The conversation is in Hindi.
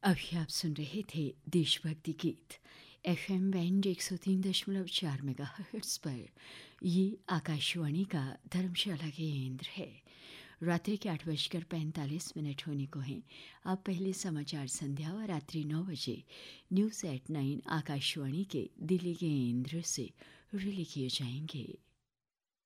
अभी आप सुन रहे थे देशभक्ति गीत FM बैंड 103.4 मेगाहर्ट्ज़ पर। ये आकाशवाणी का धर्मशाला केंद्र है। रात्रि के 8:45 होने को हैं। अब पहले समाचार संध्या और रात्रि 9 बजे न्यूज़ एट 9 आकाशवाणी के दिल्ली केंद्र से रिले किए जाएंगे।